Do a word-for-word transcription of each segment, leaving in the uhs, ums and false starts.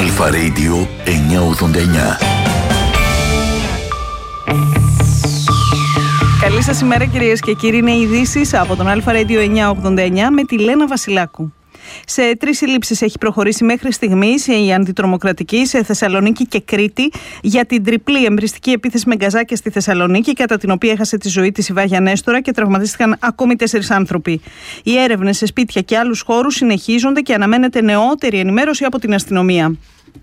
Αλφα Radio εννιακόσια ογδόντα εννιά. Καλή σας ημέρα κυρίες και κύριοι, είναι οι ειδήσεις από τον Αλφα Radio εννιακόσια ογδόντα εννιά με τη Λένα Βασιλάκου. Σε τρεις συλλήψεις έχει προχωρήσει μέχρι στιγμής η αντιτρομοκρατική σε Θεσσαλονίκη και Κρήτη για την τριπλή εμπριστική επίθεση με γκαζάκια στη Θεσσαλονίκη, κατά την οποία έχασε τη ζωή της η Βάγια Νέστορα και τραυματίστηκαν ακόμη τέσσερις άνθρωποι. Οι έρευνες σε σπίτια και άλλους χώρους συνεχίζονται και αναμένεται νεότερη ενημέρωση από την αστυνομία.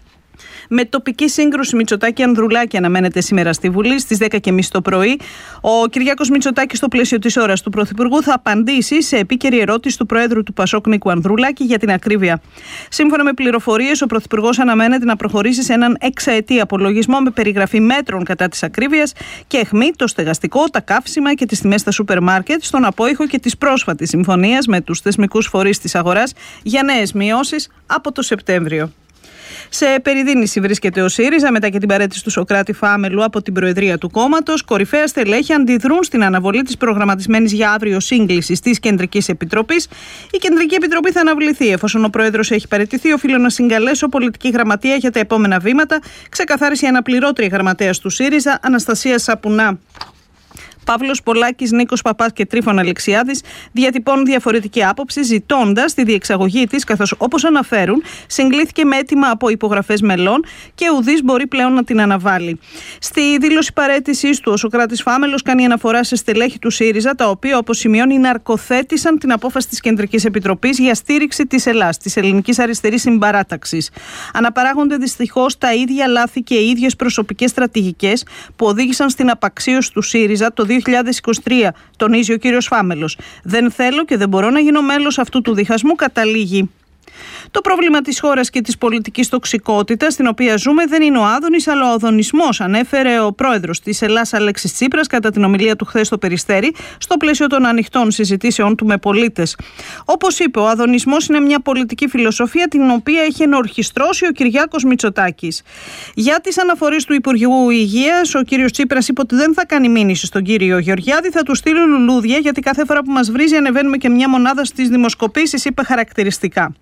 Με τοπική σύγκρουση Μητσοτάκη-Ανδρουλάκη αναμένεται σήμερα στη Βουλή στις δέκα και μισή το πρωί. Ο Κυριάκος Μητσοτάκης, στο πλαίσιο της ώρας του Πρωθυπουργού, θα απαντήσει σε επίκαιρη ερώτηση του Προέδρου του Πασόκ Νίκου Ανδρουλάκη για την ακρίβεια. Σύμφωνα με πληροφορίες, ο Πρωθυπουργός αναμένεται να προχωρήσει σε έναν εξαετή απολογισμό με περιγραφή μέτρων κατά της ακρίβειας και αιχμή το στεγαστικό, τα καύσιμα και τις τιμές στα σούπερ μάρκετ, στον απόϊχο και της πρόσφατης συμφωνίας με τους θεσμικούς φορείς της αγοράς για νέες μειώσεις από το Σεπτέμβριο. Σε περιδίνηση βρίσκεται ο ΣΥΡΙΖΑ μετά και την παραίτηση του Σωκράτη Φάμελου από την Προεδρία του κόμματος. Κορυφαία στελέχη αντιδρούν στην αναβολή της προγραμματισμένης για αύριο σύγκλησης της Κεντρικής Επιτροπής. Η Κεντρική Επιτροπή θα αναβληθεί εφόσον ο Πρόεδρος έχει παραιτηθεί. Οφείλω να συγκαλέσω πολιτική γραμματεία για τα επόμενα βήματα. Ξεκαθάρισε η αναπληρώτρια γραμματέας του ΣΥΡΙΖΑ, Αναστασία Σαπουνά. Παύλος Πολάκης, Νίκος Παπάς και Τρίφων Αλεξιάδης διατυπώνουν διαφορετική άποψη, ζητώντας τη διεξαγωγή της, καθώς όπως αναφέρουν, συγκλήθηκε με αίτημα από υπογραφές μελών και ουδής μπορεί πλέον να την αναβάλει. Στη δήλωση παραίτησης του, ο Σωκράτης Φάμελος κάνει αναφορά σε στελέχη του ΣΥΡΙΖΑ, τα οποία, όπως σημειώνει, ναρκοθέτησαν την απόφαση της Κεντρικής Επιτροπής για στήριξη της ΕΛΑΣ, της Ελληνικής Αριστερής Συμπαράταξης. Αναπαράγονται δυστυχώς τα ίδια λάθη και οι ίδιες προσωπικές στρατηγικές που οδήγησαν στην απαξίωση του ΣΥΡΙΖΑ το δύο χιλιάδες είκοσι τρία, τονίζει ο κύριος Φάμελος. Δεν θέλω και δεν μπορώ να γίνω μέλος αυτού του διχασμού, καταλήγει. Το πρόβλημα της χώρας και της πολιτικής τοξικότητας στην οποία ζούμε δεν είναι ο Άδωνης, αλλά ο Οδωνισμός, ανέφερε ο πρόεδρος της Ελλάς Αλέξης Τσίπρας κατά την ομιλία του χθες στο Περιστέρι, στο πλαίσιο των ανοιχτών συζητήσεών του με πολίτες. Όπως είπε, ο Αδωνισμός είναι μια πολιτική φιλοσοφία την οποία έχει ενορχιστρώσει ο Κυριάκος Μητσοτάκης. Για τις αναφορές του Υπουργού Υγείας, ο κύριος Τσίπρας είπε ότι δεν θα κάνει μήνυση στον κύριο Γεωργιάδη, θα του στείλει λουλούδια, γιατί κάθε φορά που μας βρίζει ανεβαίνουμε και μια μονάδα στις δημοσκοπήσεις, είπε χαρακτηριστικά.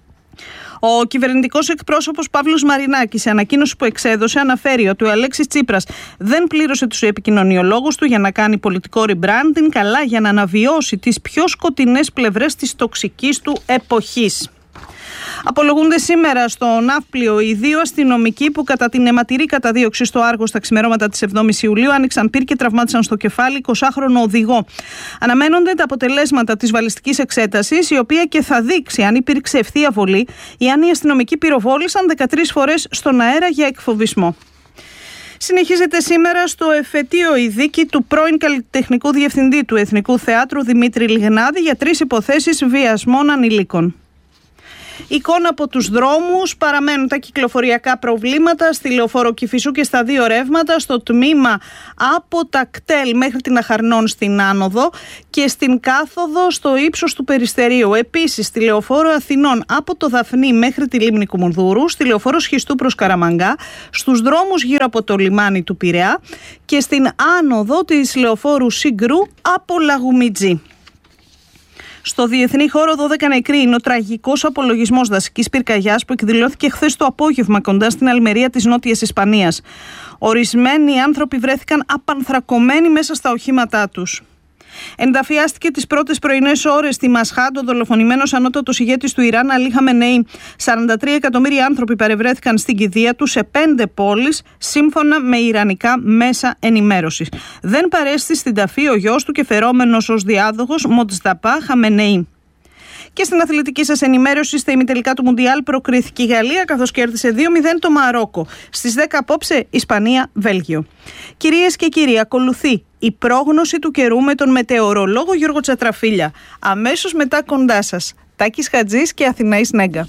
Ο κυβερνητικός εκπρόσωπος Παύλος Μαρινάκης, σε ανακοίνωση που εξέδωσε, αναφέρει ότι ο Αλέξης Τσίπρας δεν πλήρωσε τους επικοινωνιολόγους του για να κάνει πολιτικό rebranding, καλά για να αναβιώσει τις πιο σκοτεινές πλευρές της τοξικής του εποχής. Απολογούνται σήμερα στο Ναύπλιο οι δύο αστυνομικοί που κατά την αιματηρή καταδίωξη στο Άργο στα ξημερώματα της εβδόμης Ιουλίου άνοιξαν πυρ και τραυμάτισαν στο κεφάλι εικοσάχρονο οδηγό. Αναμένονται τα αποτελέσματα της βαλιστικής εξέτασης, η οποία και θα δείξει αν υπήρξε ευθεία βολή ή αν οι αστυνομικοί πυροβόλησαν δεκατρείς φορές στον αέρα για εκφοβισμό. Συνεχίζεται σήμερα στο εφετείο η δίκη του πρώην καλλιτεχνικού διευθυντή του Εθνικού Θεάτρου Δημήτρη Λιγνάδη για τρεις υποθέσεις βιασμών ανηλίκων. Εικόνα από τους δρόμους, παραμένουν τα κυκλοφοριακά προβλήματα στη Λεωφόρο Κηφισού και στα δύο ρεύματα, στο τμήμα από τα κτέλ μέχρι την Αχαρνών στην άνοδο και στην κάθοδο στο ύψος του Περιστερίου. Επίσης στη Λεωφόρο Αθηνών από το Δαφνί μέχρι τη Λίμνη Κουμουνδούρου, στη Λεωφόρο Σχιστού προς Καραμαγκά, στους δρόμους γύρω από το λιμάνι του Πειραιά και στην άνοδο της Λεωφόρου Συγκρού από Λαγουμιτζή. Στο διεθνή χώρο, δώδεκα νεκροί είναι ο τραγικός απολογισμός δασικής πυρκαγιάς που εκδηλώθηκε χθες το απόγευμα κοντά στην Αλμερία της Νότιας Ισπανίας. Ορισμένοι άνθρωποι βρέθηκαν απανθρακωμένοι μέσα στα οχήματά τους. Ενταφιάστηκε τις πρώτες πρωινές ώρες στη Μασχάντ ο δολοφονημένος ανώτατος ηγέτης του Ιράν Αλί Χαμενέι. σαράντα τρία εκατομμύρια άνθρωποι παρευρέθηκαν στην κηδεία του σε πέντε πόλεις, σύμφωνα με ιρανικά μέσα ενημέρωσης. Δεν παρέστη στην ταφή ο γιος του και φερόμενος ως διάδοχος Μοτζταπά Χαμενέι. Και στην αθλητική σας ενημέρωση, στα ημιτελικά του Μουντιάλ προκρίθηκε η Γαλλία, καθώς κέρδισε δύο μηδέν το Μαρόκο. Στις δέκα απόψε Ισπανία-Βέλγιο. Κυρίες και κύριοι, ακολουθεί η πρόγνωση του καιρού με τον μετεωρολόγο Γιώργο Τσατραφίλια. Αμέσως μετά κοντά σας, Τάκης Χατζής και Αθηναής Νέγκα.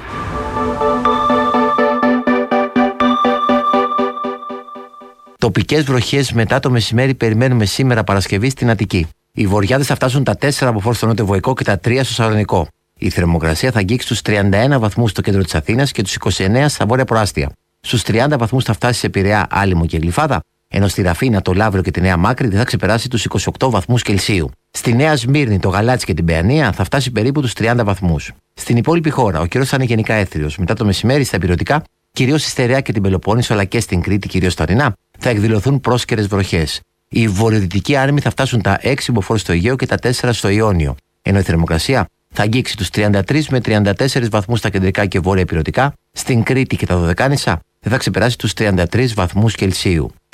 Τοπικές βροχές μετά το μεσημέρι περιμένουμε σήμερα Παρασκευή στην Αττική. Οι βοριάδες θα φτάσουν τα τέσσερα από φόρ στο νότιο-βοϊκό και τα τρία στο Σαλονικό. Η θερμοκρασία θα αγγίξει στους τριάντα ένα βαθμούς στο κέντρο της Αθήνας και τους είκοσι εννέα στα βόρεια προάστια. Στους τριάντα βαθμούς θα φτάσει σε Πειραιά, Άλυμο και Γλυφάδα, ενώ στη Ραφίνα, το Λαύριο και τη Νέα Μάκρη δεν θα ξεπεράσει τους είκοσι οκτώ βαθμούς Κελσίου. Στη Νέα Σμύρνη, το Γαλάτσι και την Παιανία θα φτάσει περίπου τους τριάντα βαθμούς. Στην υπόλοιπη χώρα, ο καιρός θα είναι γενικά έθριος. Μετά το μεσημέρι, στα υπηρετικά, κυρίως στη Στερεά και την Πελοπόννησο, αλλά και στην Κρήτη, κυρίως στα ορεινά, θα εκδηλωθούν πρόσκαιρες βροχές. Οι βορειοδυτικοί άρμοι θα φτάσουν τα έξι μποφόρ στο Αιγαίο και τα τέσσερα στο Ιόνιο, ενώ η θερμοκρασία θα αγγίξει τους τριάντα τρεις με τριάντα τέσσερις βαθμούς στα κεντρικά και βόρεια ηπειρωτικά, στην Κρήτη και τα Δωδεκάνησα δεν θα ξεπεράσει τους τριάντα τρεις βαθμούς Κελσίου.